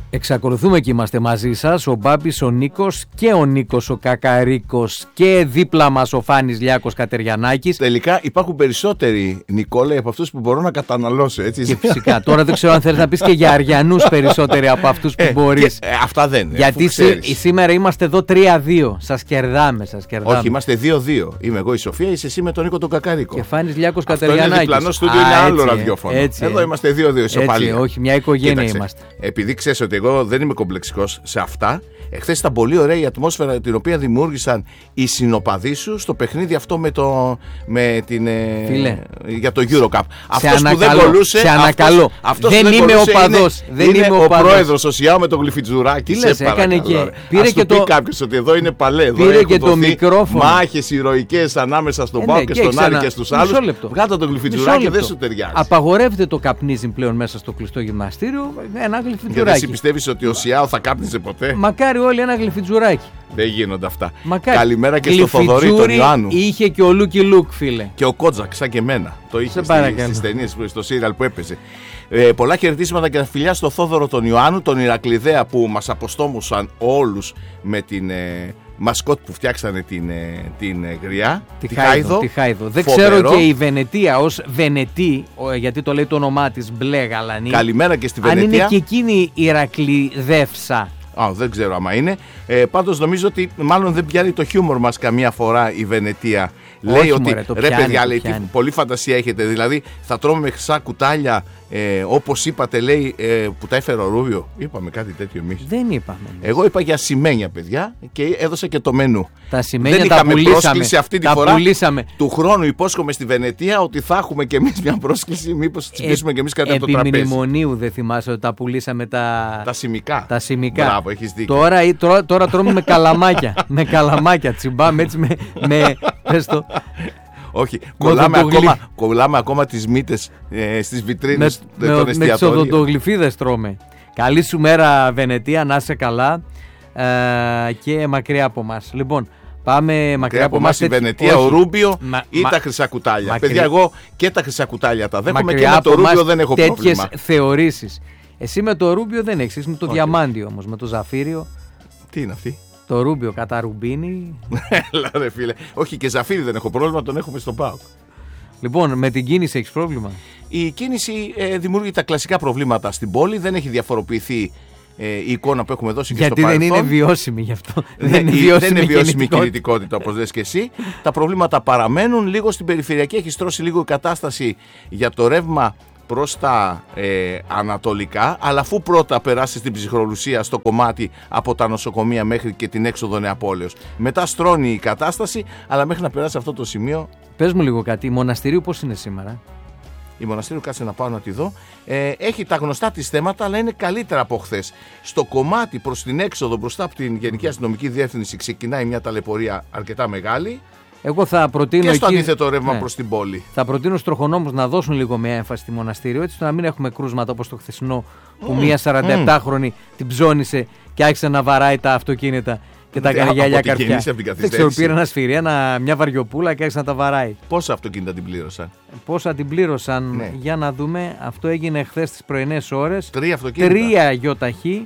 Εξακολουθούμε και είμαστε μαζί σας, ο Μπάμπης, ο Νίκος και ο Νίκος ο Κακαρίκος και δίπλα μας ο Φάνης Λιάκος Κατεριανάκης. Τελικά υπάρχουν περισσότεροι, Νικόλα, από αυτούς που μπορώ να καταναλώσω, έτσι. Και φυσικά, τώρα δεν ξέρω αν θέλεις να πεις και για αριανούς περισσότεροι από αυτούς που μπορείς. Αυτά δεν είναι. Γιατί σήμερα είμαστε εδώ 3-2, σας κερδάμε. Όχι, είμαστε 2-2. Είμαι εγώ η Σοφία, είσαι εσύ με τον Νίκο τον Κακαρίκο. Και Φάνης Λιάκος Αυτό Κατεριανάκης. Είναι διπλανό στούντιο, είναι άλλο ραδιόφωνο. Εδώ είμαστε 2-2 ισοπαλία. Όχι, μια οικογένεια είμαστε. Επειδή ξέρεις ότι εγώ δεν είμαι κομπλεξικός σε αυτά, εχθές ήταν πολύ ωραία η ατμόσφαιρα την οποία δημιούργησαν οι συνοπαδοί σου στο παιχνίδι αυτό για το Eurocup. Αυτός που δεν κολούσε. Σε ανακαλώ. Δεν είμαι οπαδός. Είναι ο πρόεδρος, ο Σιάο με τον Γλυφιτζουράκη. Τι λες, έκανε και. Πήρε και πει κάποιος ότι εδώ είναι παλέ. Πήρε και το μικρόφωνο. Μάχες ηρωικές ανάμεσα στον Πάο και στον Άρη και στους άλλους. Βγάλε τον Γλυφιτζουράκη, δεν σου ταιριάζει. Απαγορεύεται το καπνίζι πλέον μέσα στο κλειστό γυμναστήριο. Ένα Γλυφιτζουράκι. Και εσύ πιστεύεις ότι ο Σιάο θα κάπνιζε ποτέ? Μακάρι όλοι ένα Γλυφιτζουράκι. Δεν γίνονται αυτά. Μακάρι. Καλημέρα και στο Θοδωρή τον Ιωάννου. Είχε και ο Λούκι Λουκ, φίλε. Και ο Κότζακ, σαν και εμένα. Το είχε στις ταινίες, στο σύριαλ που έπαιζε. Πολλά χαιρετίσματα και φιλιά στο Θόδωρο τον Ιωάννου, τον Ηρακλειδέα που μας αποστόμουσαν όλους με την μασκότ που φτιάξανε την γριά. Τη Χάιδο. Δεν ξέρω και η Βενετία ως Βενετή, γιατί το λέει το όνομά της, μπλε γαλανή. Καλημέρα και στη Βενετία. Αν είναι και εκείνη η Ηρακλειδεύσα. Δεν ξέρω άμα είναι. Πάντως νομίζω ότι μάλλον δεν πιάνει το χιούμορ μας καμία φορά η Βενετία. Λέει ότι ρε παιδιά, λέει, πολύ φαντασία έχετε. Δηλαδή θα τρώμε με χρυσά κουτάλια, όπως είπατε, λέει, που τα έφερε ο Ρούβιο. Είπαμε κάτι τέτοιο εμείς? Δεν είπαμε. Εγώ είπα για σημαίνια, παιδιά, και έδωσα και το μενού. Τα σημαίνια δεν τα είχαμε πουλήσαμε. Πρόσκληση αυτή τη φορά. Πουλήσαμε. Του χρόνου υπόσχομαι στη Βενετία ότι θα έχουμε και εμείς μια πρόσκληση. Μήπως τσιμπήσουμε και εμείς κάτι από το τραπέζι. Επί μνημονίου δεν θυμάσαι ότι τα πουλήσαμε τα σημικά. Μπράβο, έχεις δίκιο. Τώρα τρώμε με καλαμάκια. Με καλαμάκια. Τσιμπάμε έτσι με πες το. Όχι, κολλάμε ακόμα τις μύτες στις βιτρίνες των εστιατόριων. Με τις οδοντογλυφίδες τρώμε. Καλή σου μέρα, Βενετία, να είσαι καλά και μακριά από μας. Λοιπόν, πάμε μακριά από μας. Η Βενετία, ο Ρούμπιο ή τα χρυσά κουτάλια. Παιδιά, εγώ και τα χρυσά κουτάλια τα δέχομαι και με το Ρούμπιο δεν έχω πρόβλημα. Τέτοιες θεωρήσεις. Εσύ με το Ρούμπιο δεν έχεις, με το διαμάντιο όμως, με το ζαφύριο. Τι είναι αυτή? Το Ρούμπιο κατά ρουμπίνι. Έλα ρε φίλε. Όχι, και ζαφύρι δεν έχω πρόβλημα, τον έχουμε στον ΠΑΟΚ. Λοιπόν, με την κίνηση έχεις πρόβλημα? Η κίνηση δημιουργεί τα κλασικά προβλήματα στην πόλη. Δεν έχει διαφοροποιηθεί η εικόνα που έχουμε δώσει και γιατί στο παρελθόν. Γιατί δεν είναι βιώσιμη γι' αυτό. Δεν είναι βιώσιμη η κινητικότητα, όπως λες και εσύ. Τα προβλήματα παραμένουν. Λίγο στην περιφερειακή έχει στρώσει λίγο η κατάσταση για το ρεύμα προς τα ανατολικά, αλλά αφού πρώτα περάσει στην ψυχρολουσία στο κομμάτι από τα νοσοκομεία μέχρι και την έξοδο Νεαπόλεως. Μετά στρώνει η κατάσταση, αλλά μέχρι να περάσει αυτό το σημείο. Πες μου λίγο κάτι, η Μοναστηρίου πώς είναι σήμερα? Η Μοναστηρίου, κάτσε να πάω να τη δω, έχει τα γνωστά της θέματα, αλλά είναι καλύτερα από χθες. Στο κομμάτι προς την έξοδο μπροστά από την Γενική Αστυνομική Διεύθυνση ξεκινάει μια ταλαιπωρία αρκετά μεγάλη. Εγώ θα προτείνω και στο αντίθετο ρεύμα προς την πόλη. Θα προτείνω στους τροχονόμους να δώσουν λίγο μια έμφαση στη Μοναστήριο, έτσι ώστε να μην έχουμε κρούσματα όπως το χθεσινό που μία 47χρονη την ψώνισε και άρχισε να βαράει τα αυτοκίνητα και τα καργιαλιά καρφιά. Δεν ξέρω, πήρε ένα σφυρί, μια βαριοπούλα και άρχισε να τα βαράει. Πόσα αυτοκίνητα την πλήρωσαν? Πόσα την πλήρωσαν, ναι. Για να δούμε. Αυτό έγινε χθες τις πρωινές ώρες. 3 αυτοκίνητα. 3 γιοταχή.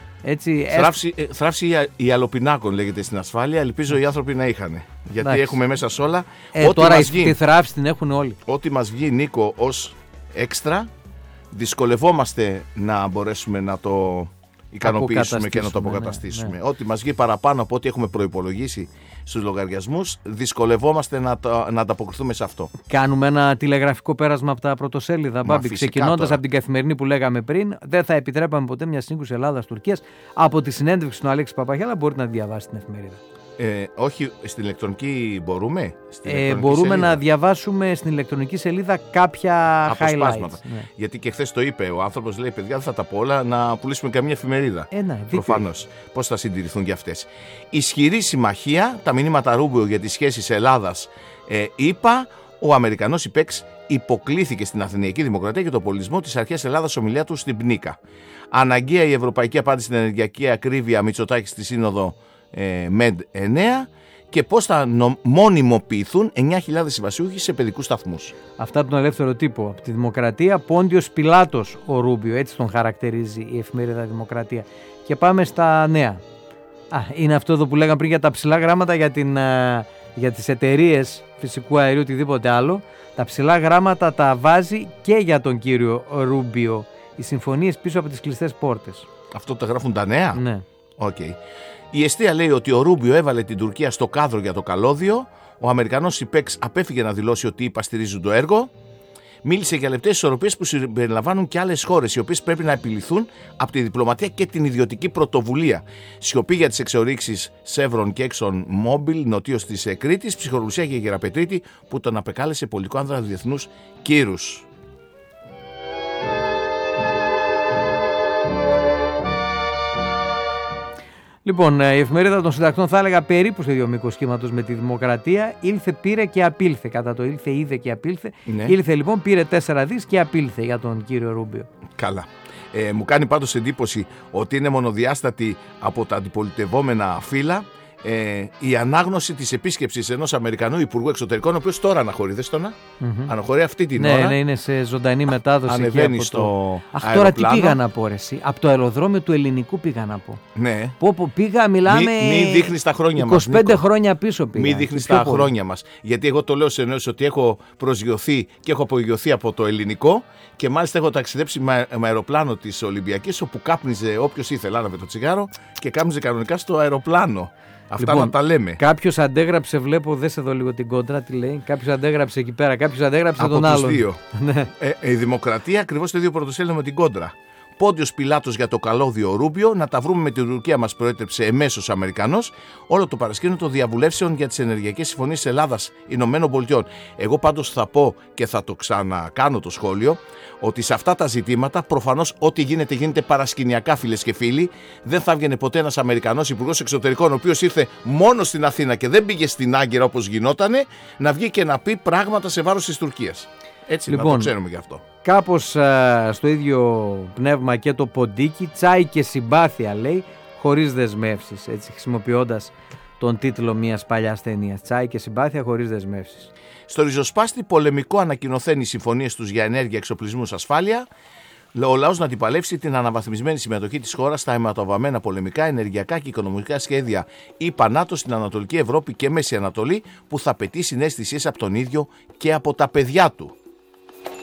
Θράψη η αλοπινάκων λέγεται στην ασφάλεια. Ελπίζω οι άνθρωποι να είχαν. Γιατί εντάξει, έχουμε μέσα σ' όλα. Τώρα τη θράψη την έχουν όλοι. Ό,τι μας βγει, Νίκο, ως έξτρα, δυσκολευόμαστε να μπορέσουμε να το ικανοποιήσουμε και να το αποκαταστήσουμε. Ναι. Ό,τι μας βγει παραπάνω από ό,τι έχουμε προϋπολογίσει στους λογαριασμούς, δυσκολευόμαστε να ανταποκριθούμε σε αυτό. Κάνουμε ένα τηλεγραφικό πέρασμα από τα πρωτοσέλιδα, Μπάμπη. Ξεκινώντας από την Καθημερινή που λέγαμε πριν, δεν θα επιτρέπαμε ποτέ μια σύγκρουση Ελλάδα-Τουρκίας. Από τη συνέντευξη του Αλέξη Παπαγιάλα μπορείτε να διαβάσετε την εφημερίδα. Όχι, στην ηλεκτρονική μπορούμε. Μπορούμε να διαβάσουμε στην ηλεκτρονική σελίδα κάποια αποσπάσματα. Ναι. Γιατί και χθες το είπε ο άνθρωπος, λέει: παιδιά, δεν θα τα πω όλα, να πουλήσουμε καμία εφημερίδα. Προφανώς. Πώς θα συντηρηθούν και αυτές. Ισχυρή συμμαχία, τα μηνύματα Ρούμπιο για τις σχέσεις Ελλάδας. Είπα, ο Αμερικανός υπέξ υποκλήθηκε στην Αθηναϊκή Δημοκρατία και τον πολιτισμό της αρχαίας Ελλάδας ομιλία του στην Πνίκα. Αναγκαία η ευρωπαϊκή απάντηση στην ενεργειακή ακρίβεια, Μητσοτάκη στη Σύνοδο ΜΕΔ 9, και πώς θα μονιμοποιηθούν 9.000 συμβασιούχοι σε παιδικούς σταθμούς. Αυτά από τον Ελεύθερο Τύπο. Από τη Δημοκρατία, Πόντιος Πιλάτος ο Ρούμπιο, έτσι τον χαρακτηρίζει η εφημερίδα Δημοκρατία. Και πάμε στα νέα. Είναι αυτό εδώ που λέγαμε πριν για τα ψηλά γράμματα για τις εταιρείες φυσικού αερίου, οτιδήποτε άλλο. Τα ψηλά γράμματα τα βάζει και για τον κύριο Ρούμπιο. Οι συμφωνίες πίσω από τις κλειστές πόρτες. Αυτό τα γράφουν τα νέα. Ναι. Okay. Η Εστία λέει ότι ο Ρούμπιο έβαλε την Τουρκία στο κάδρο για το καλώδιο. Ο Αμερικανός ΥΠΕΞ απέφυγε να δηλώσει ότι υποστηρίζουν το έργο. Μίλησε για λεπτές ισορροπίες που συμπεριλαμβάνουν και άλλες χώρες, οι οποίες πρέπει να επιληθούν από τη διπλωματία και την ιδιωτική πρωτοβουλία. Σιωπή για τις εξορίξεις Chevron και Exxon Mobil νοτίως της Κρήτης, ψυχρολουσία για Γεραπετρίτη που τον απεκάλεσε πολιτικό άνδρα διεθνούς κύρους. Λοιπόν, η εφημερίδα των συντακτών θα έλεγα περίπου στο ίδιο μήκος κύματος με τη Δημοκρατία. Ήλθε, πήρε και απήλθε. Κατά το ήλθε, είδε και απήλθε. Ναι. Ήλθε λοιπόν, πήρε 4 δις και απήλθε για τον κύριο Ρούμπιο. Καλά. Μου κάνει πάντως εντύπωση ότι είναι μονοδιάστατη από τα αντιπολιτευόμενα φύλλα η ανάγνωση της επίσκεψης ενός Αμερικανού Υπουργού Εξωτερικών, ο οποίος τώρα αναχωρεί, δες το αναχωρεί αυτή την ώρα. Ναι, είναι σε ζωντανή μετάδοση. Ανεβαίνει στο αεροπλάνο. Τώρα τι πήγα να πω, εσύ. Από το αεροδρόμιο του Ελληνικού πήγα να πω. Ναι. Πήγα, μιλάμε. Μην δείχνεις τα χρόνια 25 μας. 25 χρόνια πίσω πήγα. Μην δείχνεις τα χρόνια μας. Γιατί εγώ το λέω σε εννοείς ότι έχω προσγειωθεί και έχω απογειωθεί από το ελληνικό και μάλιστα έχω ταξιδέψει με αεροπλάνο της Ολυμπιακής, όπου κάπνιζε όποιος ήθελε, άναβε το τσιγάρο και κάπνιζε κανονικά στο αεροπλάνο. Αυτά λοιπόν, να τα λέμε. Κάποιος αντέγραψε, βλέπω, δες εδώ λίγο την κόντρα, τι λέει. Κάποιος αντέγραψε εκεί πέρα, κάποιος αντέγραψε από τον άλλον. Από τους δύο. Η Δημοκρατία ακριβώς το ίδιο πρωτοσέλιδο με την κόντρα. Πόντιος Πιλάτος για το καλώδιο Ρούμπιο, να τα βρούμε με την Τουρκία, μας προέτρεψε εμέσως Αμερικανός. Όλο το παρασκήνιο των διαβουλεύσεων για τις ενεργειακές συμφωνίες Ελλάδας Ηνωμένων Πολιτειών. Εγώ πάντως θα πω και θα το ξανακάνω το σχόλιο, ότι σε αυτά τα ζητήματα προφανώς ό,τι γίνεται παρασκηνιακά, φίλες και φίλοι. Δεν θα βγαίνει ποτέ ένας Αμερικανός Υπουργός Εξωτερικών, ο οποίος ήρθε μόνο στην Αθήνα και δεν πήγε στην Άγκυρα όπως γινότανε, να βγει και να πει πράγματα σε βάρος της Τουρκίας. Έτσι, λοιπόν, να το ξέρουμε γι' αυτό. Κάπως στο ίδιο πνεύμα και το ποντίκι, τσάι και συμπάθεια λέει, χωρίς δεσμεύσεις, έτσι, χρησιμοποιώντας τον τίτλο μιας παλιάς ταινίας. Τσάι και συμπάθεια χωρίς δεσμεύσεις. Στο ριζοσπάστη πολεμικό ανακοινωθέν οι συμφωνίες τους για ενέργεια, εξοπλισμούς, ασφάλεια. Ο λαός να αντιπαλεύσει την αναβαθμισμένη συμμετοχή της χώρας στα αιματοβαμμένα πολεμικά, ενεργειακά και οικονομικά σχέδια ΗΠΑ ΝΑΤΟ στην Ανατολική Ευρώπη και Μέση Ανατολή, που θα απαιτήσει νέες θυσίες από τον ίδιο και από τα παιδιά του.